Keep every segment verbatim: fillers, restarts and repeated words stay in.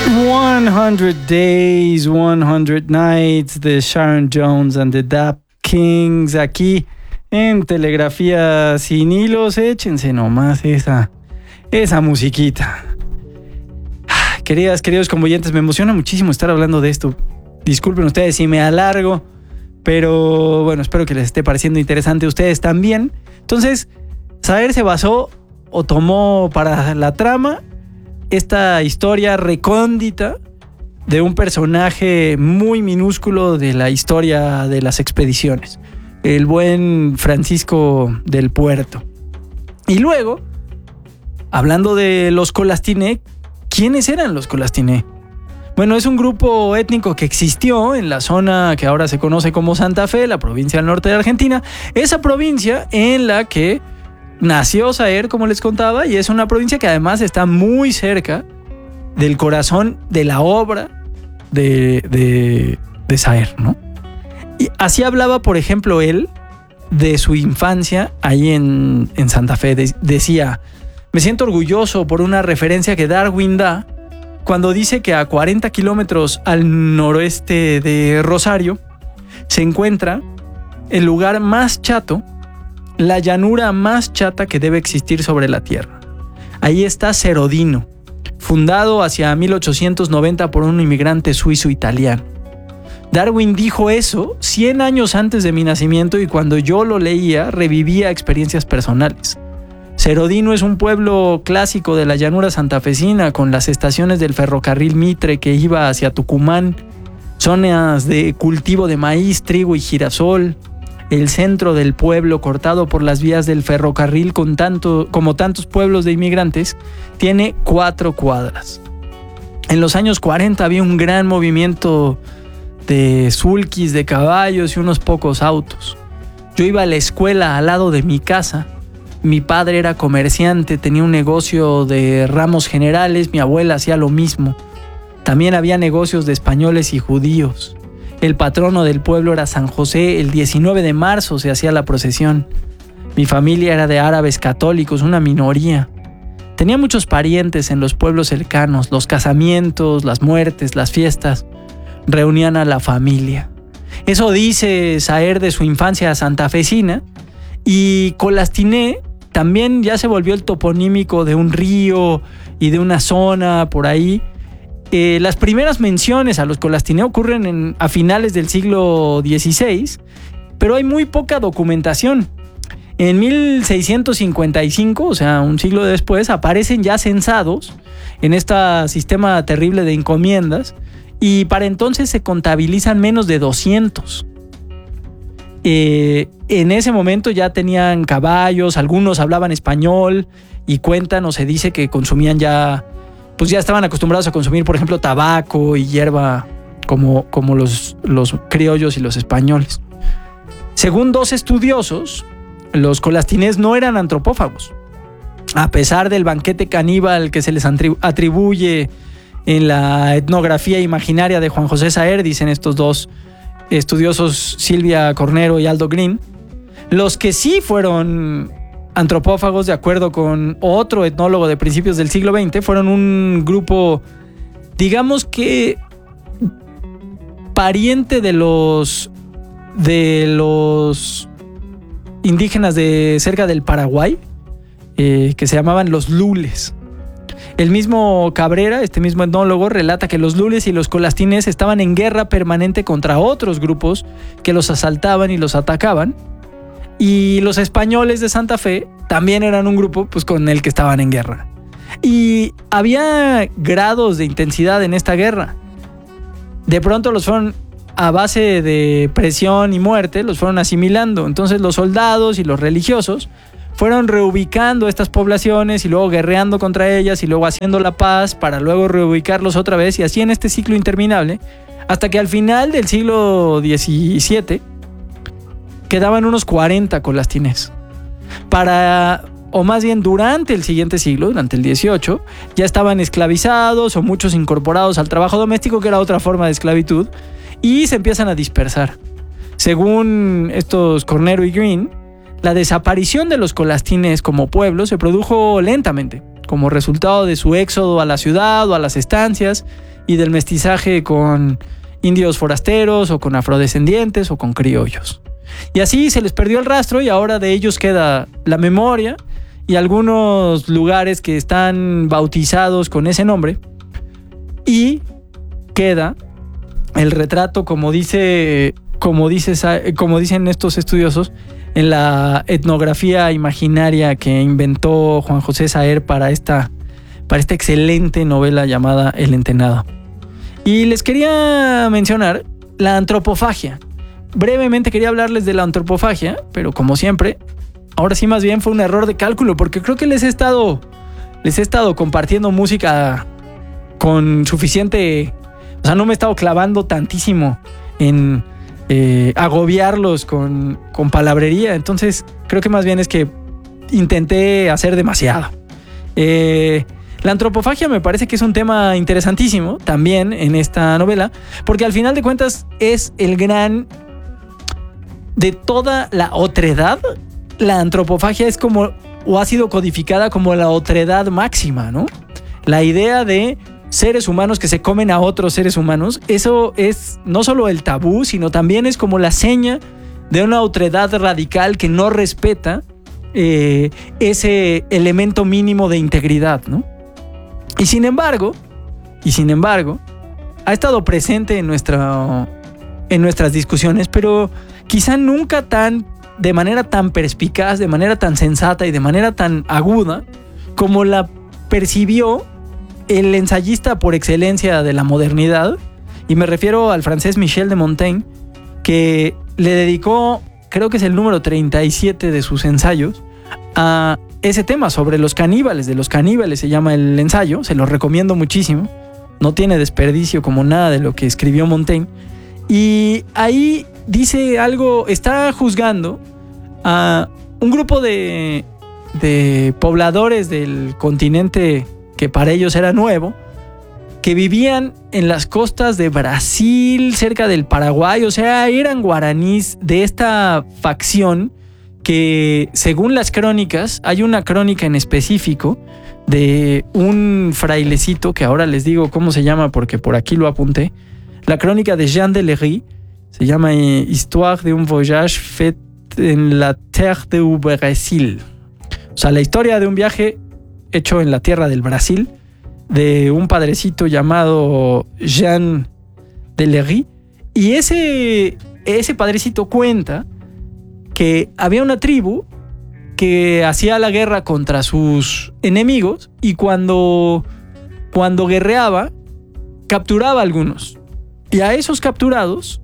one hundred Days, one hundred Nights de Sharon Jones and the Dap Kings, aquí en Telegrafía Sin Hilos. Échense nomás esa, esa musiquita. Queridas, queridos convoyentes, me emociona muchísimo estar hablando de esto. Disculpen ustedes si me alargo, pero bueno, espero que les esté pareciendo interesante a ustedes también. Entonces, Saer se basó o tomó para la trama esta historia recóndita de un personaje muy minúsculo de la historia de las expediciones, el buen Francisco del Puerto. Y luego, hablando de los Colastiné, ¿quiénes eran los Colastiné? Bueno, es un grupo étnico que existió en la zona que ahora se conoce como Santa Fe, la provincia del norte de Argentina. Esa provincia en la que nació Saer, como les contaba, y es una provincia que además está muy cerca del corazón de la obra de, de, de Saer, ¿no? Y así hablaba, por ejemplo, él de su infancia ahí en, en Santa Fe. De, decía: me siento orgulloso por una referencia que Darwin da cuando dice que a cuarenta kilómetros al noroeste de Rosario se encuentra el lugar más chato, la llanura más chata que debe existir sobre la Tierra. Ahí está Serodino, fundado hacia mil ochocientos noventa por un inmigrante suizo-italiano. Darwin dijo eso cien años antes de mi nacimiento y cuando yo lo leía revivía experiencias personales. Serodino es un pueblo clásico de la llanura santafesina con las estaciones del ferrocarril Mitre que iba hacia Tucumán, zonas de cultivo de maíz, trigo y girasol. El centro del pueblo, cortado por las vías del ferrocarril con tanto, como tantos pueblos de inmigrantes, tiene cuatro cuadras. En los años cuarenta había un gran movimiento de sulkis, de caballos y unos pocos autos. Yo iba a la escuela al lado de mi casa. Mi padre era comerciante, tenía un negocio de ramos generales, mi abuela hacía lo mismo. También había negocios de españoles y judíos. El patrono del pueblo era San José, el diecinueve de marzo se hacía la procesión. Mi familia era de árabes católicos, una minoría. Tenía muchos parientes en los pueblos cercanos, los casamientos, las muertes, las fiestas, reunían a la familia. Eso dice Saer de su infancia santafesina, y Colastiné también ya se volvió el toponímico de un río y de una zona por ahí. Eh, las primeras menciones a los Colastiné ocurren en, a finales del siglo dieciséis, pero hay muy poca documentación. En mil seiscientos cincuenta y cinco, o sea, un siglo después, aparecen ya censados en este sistema terrible de encomiendas y para entonces se contabilizan menos de doscientos. Eh, en ese momento ya tenían caballos, algunos hablaban español y cuentan o se dice que consumían ya, pues ya estaban acostumbrados a consumir, por ejemplo, tabaco y hierba como, como los, los criollos y los españoles. Según dos estudiosos, los colastinés no eran antropófagos. A pesar del banquete caníbal que se les atribuye en la etnografía imaginaria de Juan José Saer, dicen estos dos estudiosos, Silvia Cornero y Aldo Green, los que sí fueron antropófagos, de acuerdo con otro etnólogo de principios del siglo veinte, fueron un grupo, digamos que pariente de los de los indígenas de cerca del Paraguay, eh, que se llamaban los lules. El mismo Cabrera, este mismo etnólogo, relata que los lules y los colastines estaban en guerra permanente contra otros grupos que los asaltaban y los atacaban. Y los españoles de Santa Fe también eran un grupo, pues, con el que estaban en guerra. Y había grados de intensidad en esta guerra. De pronto los fueron, a base de presión y muerte, los fueron asimilando. Entonces los soldados y los religiosos fueron reubicando estas poblaciones y luego guerreando contra ellas y luego haciendo la paz para luego reubicarlos otra vez, y así en este ciclo interminable, hasta que al final del siglo diecisiete quedaban unos cuarenta colastines. Para, o más bien durante el siguiente siglo, durante el dieciocho, ya estaban esclavizados o muchos incorporados al trabajo doméstico, que era otra forma de esclavitud, y se empiezan a dispersar. Según estos Cornero y Green, la desaparición de los colastines como pueblo se produjo lentamente, como resultado de su éxodo a la ciudad o a las estancias, y del mestizaje con indios forasteros o con afrodescendientes o con criollos. Y así se les perdió el rastro y ahora de ellos queda la memoria y algunos lugares que están bautizados con ese nombre, y queda el retrato, como dice, como dice, como dicen estos estudiosos, en la etnografía imaginaria que inventó Juan José Saer para esta, para esta excelente novela llamada El Entenado. Y les quería mencionar la antropofagia. Brevemente quería hablarles de la antropofagia, pero como siempre, ahora sí más bien fue un error de cálculo, porque creo que les he estado, les he estado compartiendo música con suficiente... O sea, no me he estado clavando tantísimo en eh, agobiarlos con, con palabrería. Entonces, creo que más bien es que intenté hacer demasiado. Eh, la antropofagia me parece que es un tema interesantísimo también en esta novela, porque al final de cuentas es el gran... De toda la otredad, la antropofagia es como, o ha sido codificada como la otredad máxima, ¿no? La idea de seres humanos que se comen a otros seres humanos, eso es no solo el tabú, sino también es como la seña de una otredad radical que no respeta eh, ese elemento mínimo de integridad, ¿no? Y sin embargo, y sin embargo, ha estado presente en, nuestra, en nuestras discusiones, pero quizá nunca tan, de manera tan perspicaz, de manera tan sensata y de manera tan aguda como la percibió el ensayista por excelencia de la modernidad, y me refiero al francés Michel de Montaigne, que le dedicó, creo que es el número treinta y siete de sus ensayos, a ese tema sobre los caníbales. De los caníbales se llama el ensayo, se lo recomiendo muchísimo, no tiene desperdicio como nada de lo que escribió Montaigne, y ahí dice algo, está juzgando a un grupo de, de pobladores del continente que para ellos era nuevo, que vivían en las costas de Brasil, cerca del Paraguay, o sea, eran guaraníes de esta facción que, según las crónicas, hay una crónica en específico de un frailecito, que ahora les digo cómo se llama porque por aquí lo apunté, la crónica de Jean de Lery, se llama Histoire de un voyage fait en la terre du Brésil. O sea, la historia de un viaje hecho en la tierra del Brasil, de un padrecito llamado Jean de Lery. Y ese, ese padrecito cuenta que había una tribu que hacía la guerra contra sus enemigos, y cuando, cuando guerreaba, capturaba a algunos. Y a esos capturados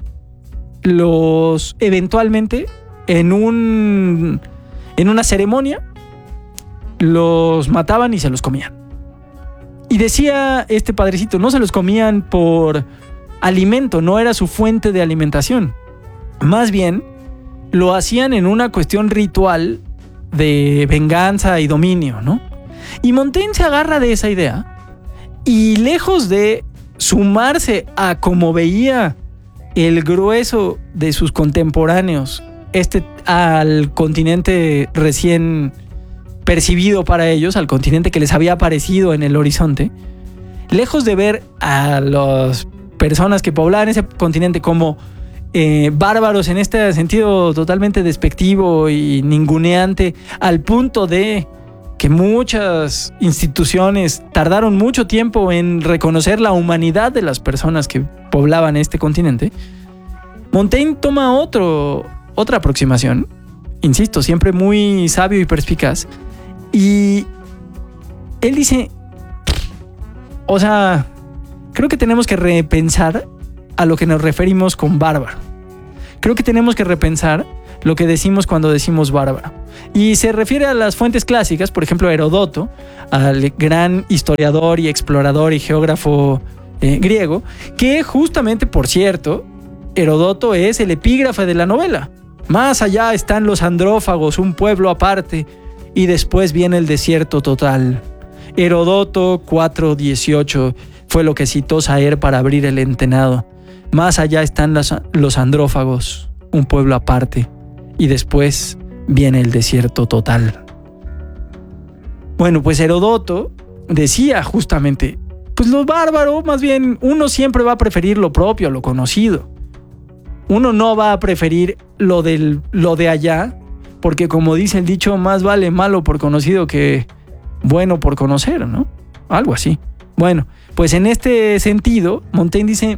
los eventualmente en un en una ceremonia los mataban y se los comían. Y decía este padrecito, no se los comían por alimento, no era su fuente de alimentación, más bien lo hacían en una cuestión ritual de venganza y dominio, ¿no? Y Montaigne se agarra de esa idea y, lejos de sumarse a como veía el grueso de sus contemporáneos este, al continente recién percibido para ellos, al continente que les había aparecido en el horizonte, lejos de ver a las personas que poblaban ese continente como eh, bárbaros en este sentido totalmente despectivo y ninguneante, al punto de que muchas instituciones tardaron mucho tiempo en reconocer la humanidad de las personas que poblaban este continente, Montaigne toma otro, otra aproximación, insisto, siempre muy sabio y perspicaz, y él dice, o sea, creo que tenemos que repensar a lo que nos referimos con bárbaro. Creo que tenemos que repensar lo que decimos cuando decimos bárbaro. Y se refiere a las fuentes clásicas, por ejemplo, Heródoto, al gran historiador y explorador y geógrafo eh, griego, que justamente, por cierto, Heródoto es el epígrafe de la novela. Más allá están los andrófagos, un pueblo aparte, y después viene el desierto total. Heródoto cuatro dieciocho fue lo que citó Saer para abrir El Entenado. Más allá están las, los andrófagos, un pueblo aparte, y después viene el desierto total. Bueno, pues Heródoto decía justamente, pues lo bárbaro, más bien, uno siempre va a preferir lo propio, lo conocido. Uno no va a preferir lo, del, lo de allá, porque como dice el dicho, más vale malo por conocido que bueno por conocer, ¿no? Algo así. Bueno, pues en este sentido, Montaigne dice,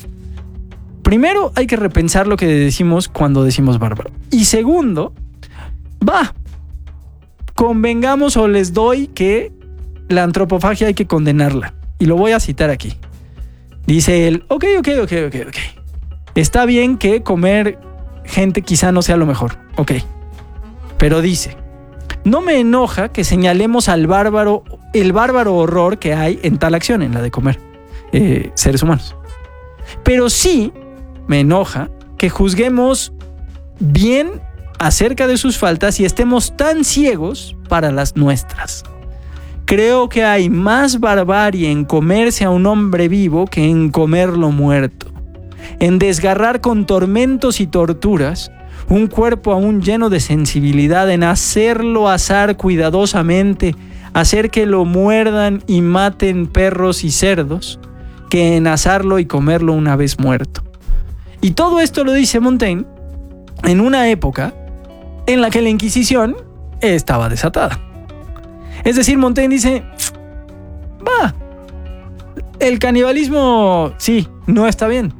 primero hay que repensar lo que decimos cuando decimos bárbaro. Y segundo, va, convengamos o les doy que la antropofagia hay que condenarla. Y lo voy a citar aquí. Dice él, ok, ok, ok, ok, ok. Está bien que comer gente quizá no sea lo mejor, ok. Pero dice, no me enoja que señalemos al bárbaro, el bárbaro horror que hay en tal acción, en la de comer eh, seres humanos. Pero sí me enoja que juzguemos bien acerca de sus faltas y estemos tan ciegos para las nuestras. Creo que hay más barbarie en comerse a un hombre vivo que en comerlo muerto, en desgarrar con tormentos y torturas un cuerpo aún lleno de sensibilidad, en hacerlo asar cuidadosamente, hacer que lo muerdan y maten perros y cerdos, que en asarlo y comerlo una vez muerto. Y todo esto lo dice Montaigne en una época en la que la Inquisición estaba desatada. Es decir, Montaigne dice, va, el canibalismo sí, no está bien.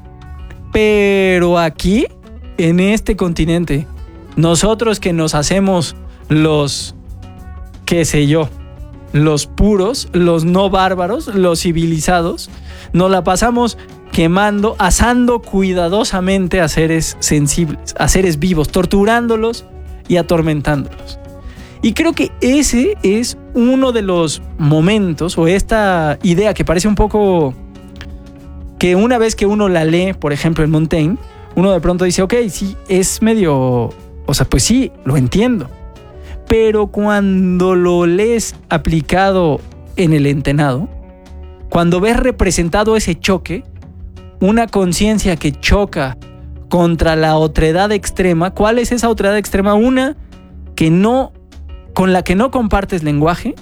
Pero aquí, en este continente, nosotros que nos hacemos los, qué sé yo, los puros, los no bárbaros, los civilizados, nos la pasamos quemando, asando cuidadosamente a seres sensibles, a seres vivos, torturándolos y atormentándolos. Y creo que ese es uno de los momentos, o esta idea que parece un poco que una vez que uno la lee, por ejemplo en Montaigne, uno de pronto dice, ok, sí, es medio, o sea, pues sí, lo entiendo. Pero cuando lo lees aplicado en el entenado, cuando ves representado ese choque, una conciencia que choca contra la otredad extrema, ¿cuál es esa otredad extrema? Una que no, con la que no compartes lenguaje,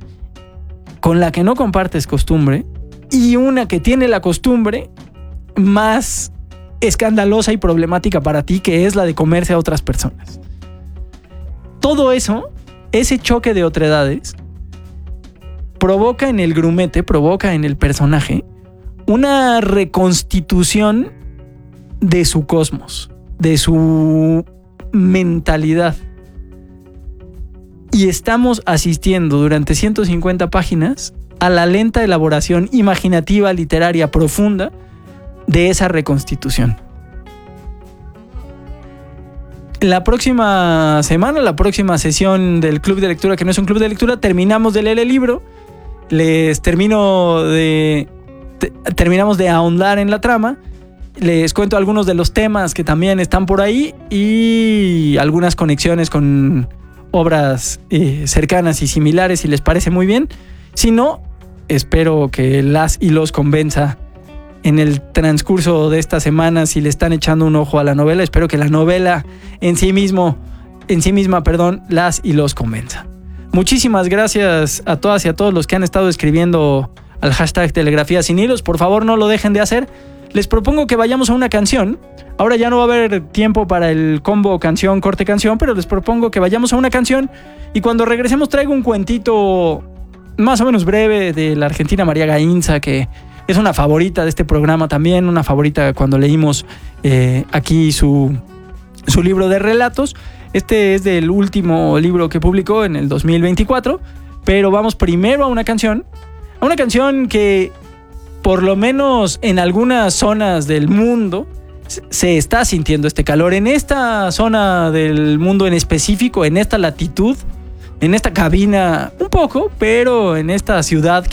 con la que no compartes costumbre, y una que tiene la costumbre más escandalosa y problemática para ti, que es la de comerse a otras personas. Todo eso, ese choque de otredades, provoca en el grumete, provoca en el personaje una reconstitución de su cosmos, de su mentalidad. Y estamos asistiendo durante ciento cincuenta páginas a la lenta elaboración imaginativa, literaria, profunda de esa reconstitución. La próxima semana, la próxima sesión del Club de Lectura, que no es un club de lectura, terminamos de leer el libro, les termino de... Te, terminamos de ahondar en la trama, les cuento algunos de los temas que también están por ahí y algunas conexiones con obras eh, cercanas y similares, si les parece muy bien. Si no, espero que las y los convenza en el transcurso de esta semana. Si le están echando un ojo a la novela, espero que la novela en sí mismo, en sí misma, perdón, las y los convenza. Muchísimas gracias a todas y a todos los que han estado escribiendo al hashtag Telegrafía Sin Hilos. Por favor, no lo dejen de hacer. Les propongo que vayamos a una canción. Ahora ya no va a haber tiempo para el combo canción, corte canción, pero les propongo que vayamos a una canción y cuando regresemos traigo un cuentito más o menos breve de la argentina María Gainza, que es una favorita de este programa también, una favorita cuando leímos eh, aquí su, su libro de relatos. Este es del último libro que publicó en el dos mil veinticuatro, pero vamos primero a una canción, a una canción que por lo menos en algunas zonas del mundo se está sintiendo este calor. En esta zona del mundo en específico, en esta latitud, en esta cabina un poco, pero en esta ciudad